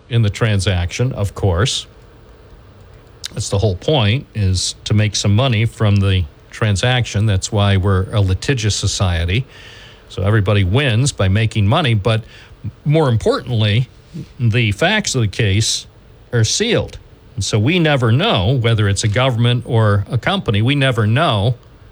in the transaction, of course. That's the whole point, is to make some money from the transaction. That's why we're a litigious society. So everybody wins by making money. But more importantly, the facts of the case are sealed. And so we never know, whether it's a government or a company, we never know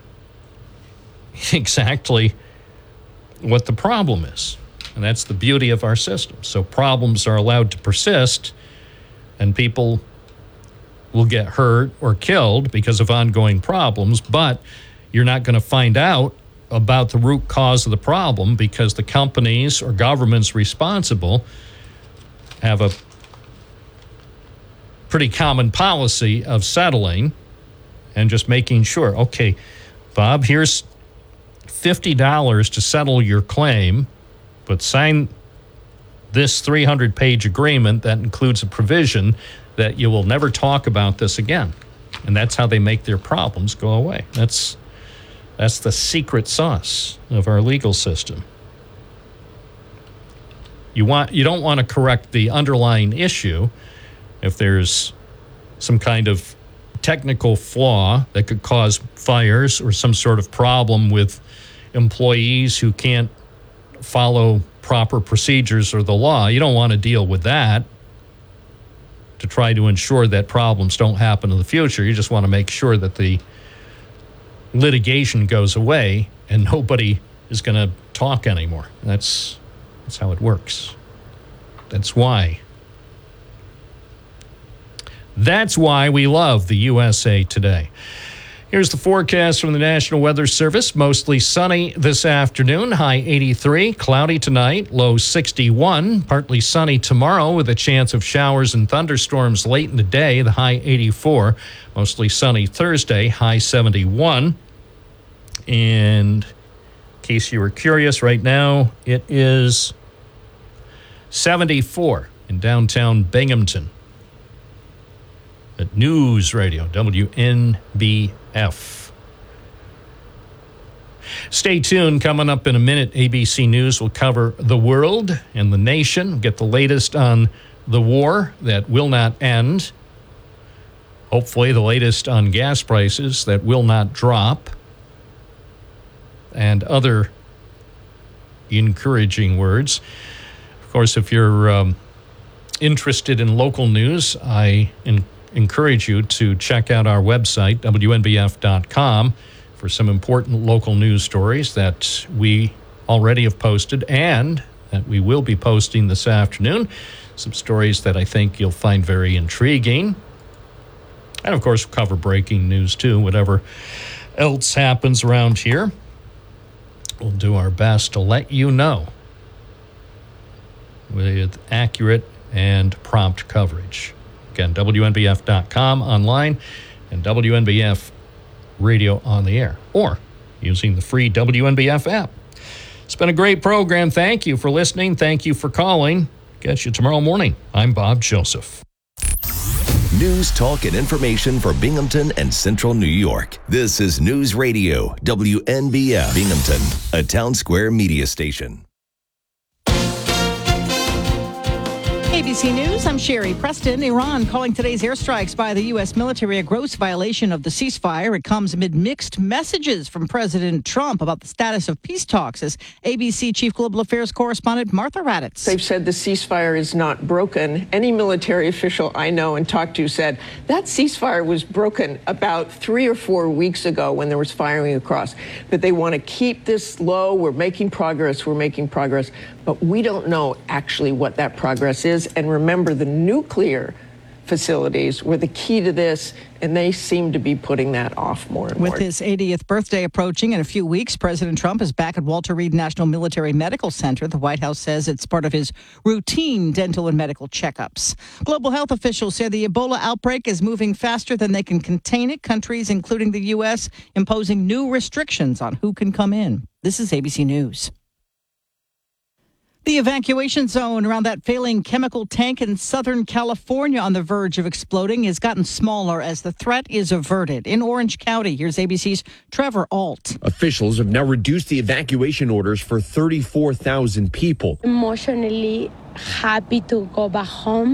exactly what the problem is. And that's the beauty of our system. So problems are allowed to persist, and people will get hurt or killed because of ongoing problems, but you're not going to find out about the root cause of the problem because the companies or governments responsible have a pretty common policy of settling and just making sure, okay, Bob, here's $50 to settle your claim, but sign this 300-page agreement that includes a provision that you will never talk about this again. And that's how they make their problems go away. That's the secret sauce of our legal system. You don't want to correct the underlying issue if there's some kind of technical flaw that could cause fires or some sort of problem with employees who can't follow proper procedures or the law. You don't want to deal with that to try to ensure that problems don't happen in the future. You just want to make sure that the litigation goes away and nobody is going to talk anymore. That's how it works. That's why we love the USA Today. Here's the forecast from the National Weather Service. Mostly sunny this afternoon, high 83. Cloudy tonight, low 61. Partly sunny tomorrow with a chance of showers and thunderstorms late in the day, the high 84. Mostly sunny Thursday, high 71. And in case you were curious, right now it is 74 in downtown Binghamton at News Radio, WNBF. Stay tuned. Coming up in a minute, ABC News will cover the world and the nation. Get the latest on the war that will not end. Hopefully the latest on gas prices that will not drop. And other encouraging words. Of course, if you're interested in local news, I encourage you to check out our website, WNBF.com, for some important local news stories that we already have posted and that we will be posting this afternoon. Some stories that I think you'll find very intriguing. And, of course, we'll cover breaking news, too. Whatever else happens around here, we'll do our best to let you know with accurate and prompt coverage. Again, WNBF.com online and WNBF radio on the air, or using the free WNBF app. It's been a great program. Thank you for listening. Thank you for calling. Catch you tomorrow morning. I'm Bob Joseph. News, talk, and information for Binghamton and Central New York. This is News Radio, WNBF Binghamton, a Town Square media station. ABC News, I'm Sherry Preston. Iran calling today's airstrikes by the U.S. military a gross violation of the ceasefire. It comes amid mixed messages from President Trump about the status of peace talks, as ABC Chief Global Affairs correspondent Martha Raddatz. They've said the ceasefire is not broken. Any military official I know and talked to said that ceasefire was broken about 3 or 4 weeks ago when there was firing across. But they want to keep this low. We're making progress. But we don't know actually what that progress is. And remember, the nuclear facilities were the key to this, and they seem to be putting that off more and more. With his 80th birthday approaching in a few weeks, President Trump is back at Walter Reed National Military Medical Center. The White House says it's part of his routine dental and medical checkups. Global health officials say the Ebola outbreak is moving faster than they can contain it. Countries, including the U.S., imposing new restrictions on who can come in. This is ABC News. The evacuation zone around that failing chemical tank in Southern California on the verge of exploding has gotten smaller as the threat is averted. In Orange County, here's ABC's Trevor Ault. Officials have now reduced the evacuation orders for 34,000 people. Emotionally happy to go back home.